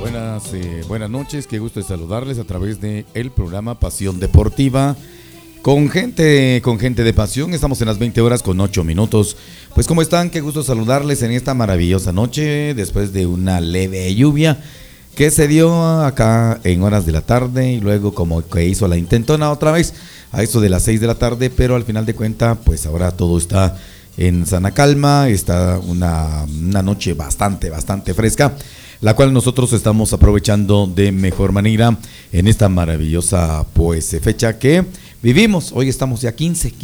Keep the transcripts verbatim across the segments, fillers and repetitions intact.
Buenas, eh, buenas noches, qué gusto de saludarles a través de el programa Pasión Deportiva con gente, con gente de pasión. Estamos en las veinte horas con ocho minutos. Pues ¿cómo están? Qué gusto saludarles en esta maravillosa noche después de una leve lluvia que se dio acá en horas de la tarde y luego como que hizo la intentona otra vez a eso de las seis de la tarde, pero al final de cuentas pues ahora todo está en sana calma, está una, una noche bastante, bastante fresca, la cual nosotros estamos aprovechando de mejor manera en esta maravillosa pues fecha que vivimos. Hoy estamos ya quince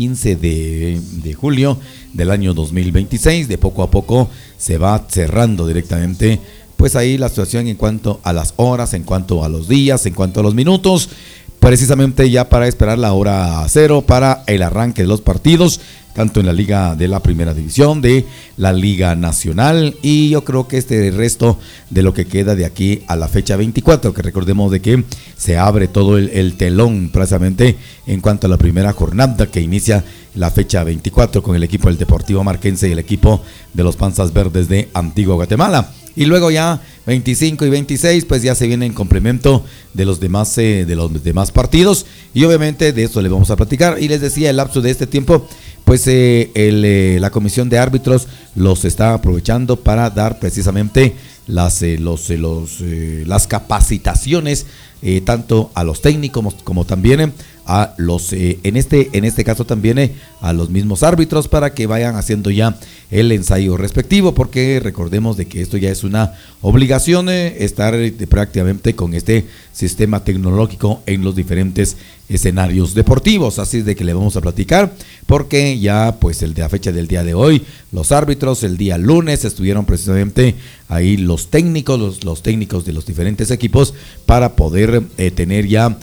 de, de julio del año dos mil veintiséis, de poco a poco se va cerrando directamente pues ahí la situación en cuanto a las horas, en cuanto a los días, en cuanto a los minutos, precisamente ya para esperar la hora cero para el arranque de los partidos, tanto en la Liga de la Primera División, de la Liga Nacional, y yo creo que este resto de lo que queda de aquí a la fecha veinticuatro, que recordemos de que se abre todo el, el telón precisamente en cuanto a la primera jornada que inicia la fecha veinticuatro con el equipo del Deportivo Marquense y el equipo de los Panzas Verdes de Antigua Guatemala. Y luego ya veinticinco y veintiséis pues ya se viene en complemento de los demás eh, de los demás partidos, y obviamente de eso le vamos a platicar. Y les decía, el lapso de este tiempo pues eh, el, eh, la comisión de árbitros los está aprovechando para dar precisamente las eh, los, eh, los eh, las capacitaciones eh, tanto a los técnicos como, como también eh, a los eh, en este en este caso también eh, a los mismos árbitros, para que vayan haciendo ya el ensayo respectivo, porque recordemos de que esto ya es una obligación eh, estar eh, prácticamente con este sistema tecnológico en los diferentes escenarios deportivos. Así es de que le vamos a platicar, porque ya pues el de la fecha del día de hoy, los árbitros el día lunes estuvieron precisamente ahí los técnicos, los, los técnicos de los diferentes equipos, para poder eh, tener ya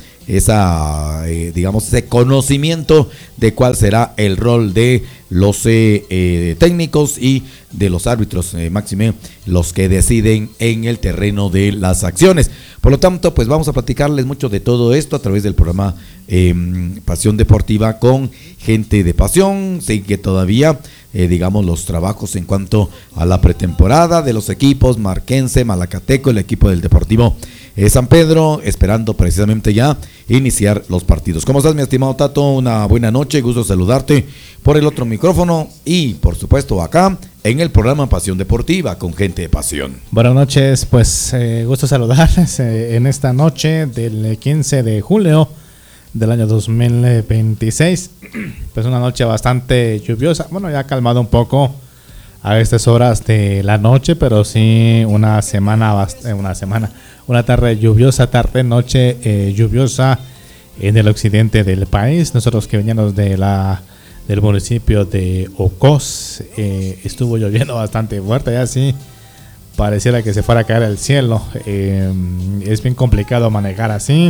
esa, eh, digamos, ese conocimiento de cuál será el rol de los eh, eh, técnicos y de los árbitros, eh, máxime los que deciden en el terreno de las acciones. Por lo tanto, pues vamos a platicarles mucho de todo esto a través del programa eh, Pasión Deportiva con gente de pasión. Sí que todavía, eh, digamos, los trabajos en cuanto a la pretemporada de los equipos Marquense, Malacateco, el equipo del Deportivo eh, San Pedro, esperando precisamente ya iniciar los partidos. ¿Cómo estás, mi estimado Tato? Una buena noche, gusto saludarte por el otro micrófono y por supuesto acá en el programa Pasión Deportiva con gente de pasión. Buenas noches, pues eh, gusto saludarles eh, en esta noche del quince de julio del año dos mil veintiséis. Pues una noche bastante lluviosa, bueno, ya ha calmado un poco a estas horas de la noche, pero sí una semana, bast- una semana, una tarde lluviosa, tarde, noche eh, lluviosa en el occidente del país. Nosotros que veníamos de la del municipio de Ocos, eh, estuvo lloviendo bastante fuerte, ya sí pareciera que se fuera a caer el cielo. Eh, es bien complicado manejar así,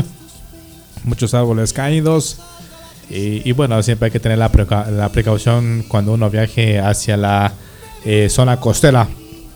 muchos árboles caídos, y, y bueno, siempre hay que tener la, preca- la precaución cuando uno viaje hacia la eh, zona costera.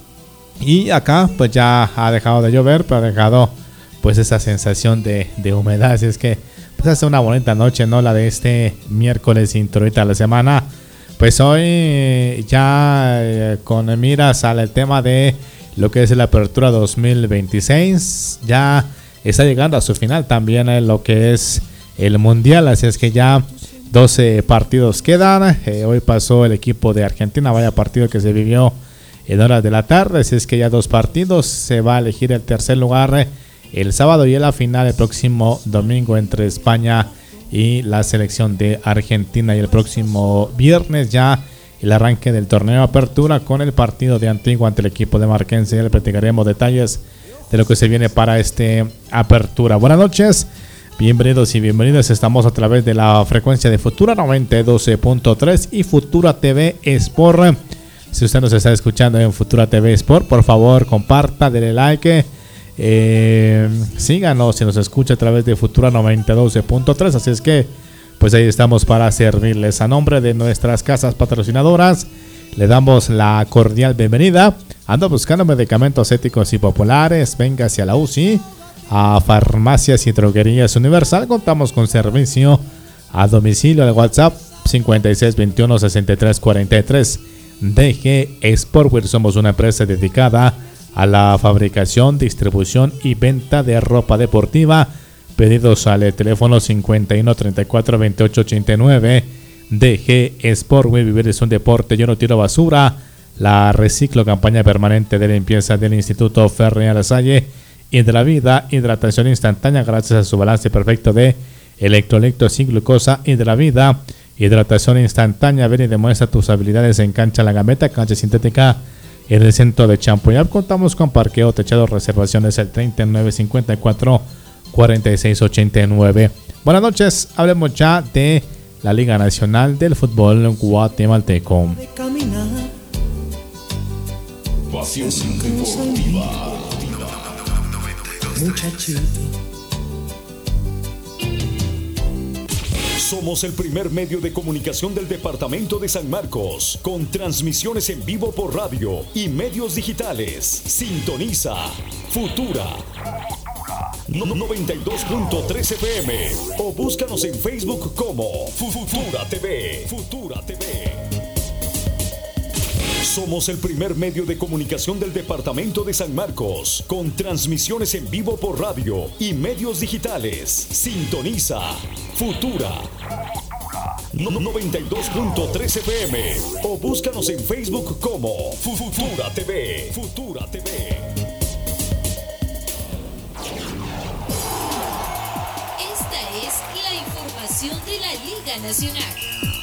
Y acá pues ya ha dejado de llover, pero ha dejado pues esa sensación de, de humedad, así es que pues hace una bonita noche, ¿no? La de este miércoles introducta a la semana. Pues hoy ya eh, con miras al tema de lo que es la apertura dos mil veintiséis, ya está llegando a su final también eh, lo que es el mundial, así es que ya doce partidos quedan. Eh, hoy pasó el equipo de Argentina, vaya partido que se vivió en horas de la tarde, así es que ya dos partidos, se va a elegir el tercer lugar eh, el sábado, y en la final el próximo domingo entre España y la selección de Argentina, y el próximo viernes ya el arranque del torneo de apertura con el partido de Antigua ante el equipo de Marquense. Ya le platicaremos detalles de lo que se viene para este apertura. Buenas noches, bienvenidos y bienvenidas. Estamos a través de la frecuencia de Futura noventa y dos punto tres y Futura T V Sport. Si usted nos está escuchando en Futura T V Sport, por favor comparta, denle like. Eh, síganos si nos escucha a través de Futura noventa y dos punto tres. Así es que pues ahí estamos para servirles. A nombre de nuestras casas patrocinadoras le damos la cordial bienvenida. Ando buscando medicamentos éticos y populares, venga hacia la U C I, a Farmacias y Droguerías Universal. Contamos con servicio a domicilio al WhatsApp cincuenta y seis veintiuno sesenta y tres cuarenta y tres. D G Sportwear, somos una empresa dedicada a la fabricación, distribución y venta de ropa deportiva. Pedidos al teléfono cincuenta y uno, treinta y cuatro, veintiocho, ochenta y nueve. D G Sportwear, vivir es un deporte, yo no tiro basura. La Reciclo, campaña permanente de limpieza del Instituto Ferrer La Salle. Y de la vida, hidratación instantánea gracias a su balance perfecto de electrolitos sin glucosa. Y de la vida, hidratación instantánea. Ven y demuestra tus habilidades en cancha La Gambeta, cancha sintética en el centro de Champuyab. Contamos con parqueo techado, reservaciones el treinta y nueve, cincuenta y cuatro, cuarenta y seis, ochenta y nueve. Buenas noches, hablemos ya de la Liga Nacional del Fútbol Guatemalteco. Pasión deportiva. Muchachito. Somos el primer medio de comunicación del departamento de San Marcos, con transmisiones en vivo por radio y medios digitales. Sintoniza Futura noventa y dos punto tres F M o búscanos en Facebook como Futura T V. Futura T V. Somos el primer medio de comunicación del departamento de San Marcos, con transmisiones en vivo por radio y medios digitales. Sintoniza Futura noventa y dos punto tres F M o búscanos en Facebook como Futura T V. Futura T V. Esta es la información de la Liga Nacional.